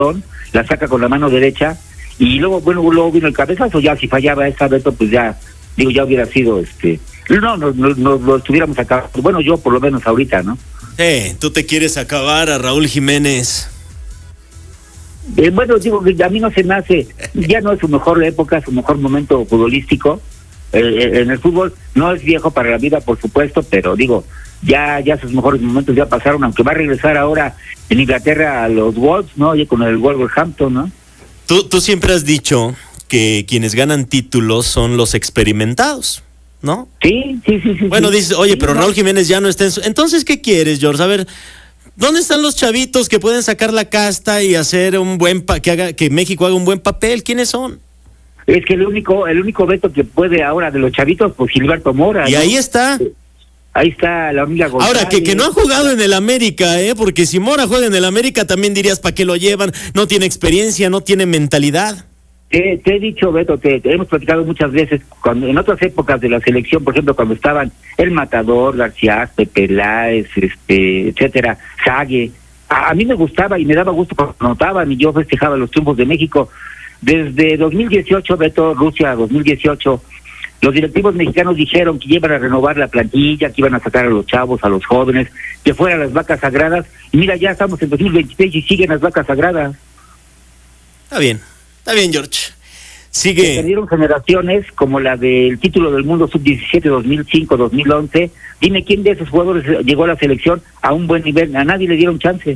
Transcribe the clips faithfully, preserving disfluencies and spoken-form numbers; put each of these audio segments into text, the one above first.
la saca con la mano derecha, y luego, bueno, luego vino el cabezazo, ya si fallaba esa, Beto, pues ya, digo, ya hubiera sido, este, no, no, no, no lo estuviéramos acá, bueno, yo por lo menos ahorita, ¿no? Eh, tú te quieres acabar a Raúl Jiménez. Eh, bueno, digo, a mí no se me hace, ya no es su mejor época, su mejor momento futbolístico, eh, en el fútbol, no es viejo para la vida, por supuesto, pero digo, ya ya sus mejores momentos ya pasaron, aunque va a regresar ahora en Inglaterra a los Wolves, ¿no? Oye, con el Wolverhampton, ¿no? Tú, tú siempre has dicho que quienes ganan títulos son los experimentados, ¿no? Sí, sí, sí, sí. Bueno, sí. dices, oye, sí, pero no. Raúl Jiménez ya no está en su... Entonces, ¿qué quieres, George? A ver, ¿dónde están los chavitos que pueden sacar la casta y hacer un buen... Pa que haga que México haga un buen papel? ¿Quiénes son? Es que el único el único Beto que puede ahora de los chavitos, pues Gilberto Mora. Y ¿no? ahí está. Ahí está la hormiga González. Ahora, que, que no ha jugado en el América, ¿eh? Porque si Mora juega en el América también dirías, ¿para qué lo llevan? No tiene experiencia, no tiene mentalidad. Te, te he dicho, Beto, te, te hemos platicado muchas veces, cuando en otras épocas de la selección, por ejemplo, cuando estaban El Matador, García, Pepe Láez, este, etcétera, Sague, a, a mí me gustaba y me daba gusto cuando anotaban y yo festejaba los triunfos de México. Desde dos mil dieciocho, Beto, Rusia dos mil dieciocho, los directivos mexicanos dijeron que iban a renovar la plantilla, que iban a sacar a los chavos, a los jóvenes, que fueran las vacas sagradas. Y mira, ya estamos en dos mil veintiséis y siguen las vacas sagradas. Está bien, está bien, George. Se Sigue. perdieron generaciones como la del título del mundo sub diecisiete dos mil cinco dos mil once. Dime quién de esos jugadores llegó a la selección a un buen nivel. A nadie le dieron chance.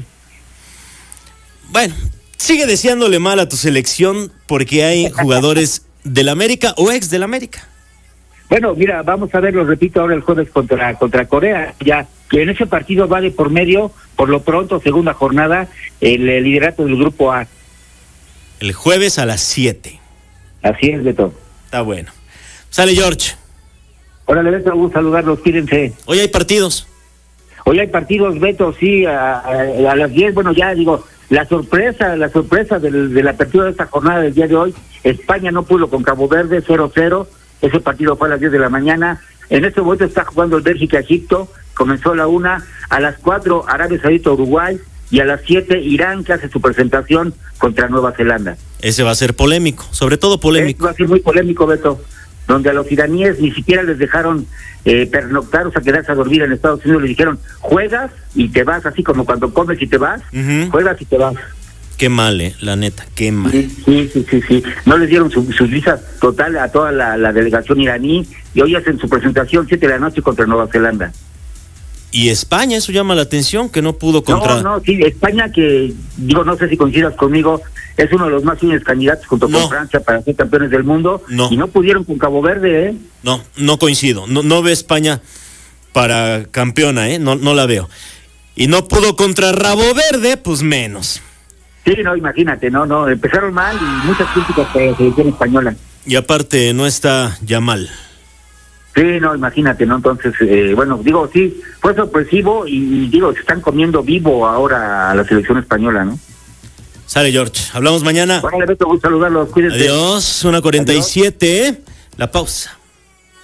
Bueno, sigue deseándole mal a tu selección porque hay jugadores del América o ex del América. Bueno, mira, vamos a ver, lo repito ahora el jueves contra contra Corea, ya que en ese partido va de por medio, por lo pronto, segunda jornada, el, el liderato del grupo A. El jueves a las siete. Así es, Beto. Está bueno. Sale, George. Órale, Beto, un saludarlos, cuídense. Hoy hay partidos. Hoy hay partidos, Beto, sí, a, a, a las diez, bueno, ya digo, la sorpresa, la sorpresa del, de la apertura de esta jornada del día de hoy, España no pudo con Cabo Verde, cero cero. Ese partido fue a las diez de la mañana. En este momento está jugando el Bélgica-Egipto. Comenzó a la una. A las cuatro, Arabia Saudita-Uruguay. Y a las siete, Irán, que hace su presentación contra Nueva Zelanda. Ese va a ser polémico, sobre todo polémico. Este va a ser muy polémico, Beto. Donde a los iraníes ni siquiera les dejaron eh, pernoctar, o sea, quedarse a dormir en Estados Unidos. Les dijeron, juegas y te vas, así como cuando comes y te vas. Uh-huh. Juegas y te vas. Qué mal, eh, la neta, qué mal. Sí, sí, sí, sí, sí. No les dieron su, su visa total a toda la, la delegación iraní y hoy hacen su presentación siete de la noche contra Nueva Zelanda. Y España, eso llama la atención, que no pudo contra... No, no, sí, España que, digo, no sé si coincidas conmigo, es uno de los más firmes candidatos junto no. con Francia para ser campeones del mundo. No. Y no pudieron con Cabo Verde, ¿eh? No, no coincido. No, no ve España para campeona, ¿eh? No, no la veo. Y no pudo contra Rabo Verde, pues menos. Sí, no, imagínate, no, no, empezaron mal y muchas críticas para la selección española. Y aparte no está Yamal. Sí, no, imagínate, ¿no? Entonces, eh, bueno, digo, sí, fue sorpresivo y, y digo, se están comiendo vivo ahora a la selección española, ¿no? Sale, George. Hablamos mañana. Bueno, Beto, gusto saludarlos, cuídense. Adiós, una cuarenta y siete, la pausa.